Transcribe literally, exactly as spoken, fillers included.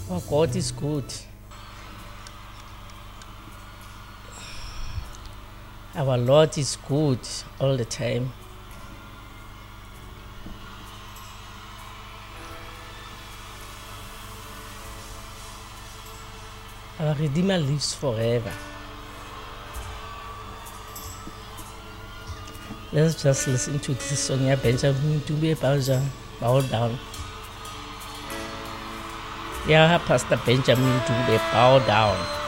Our God is good. Our Lord is good all the time. Our Redeemer lives forever. Let's just listen to this song. Benjamin Dube bow down. Yeah, Pastor Benjamin Dube bow down.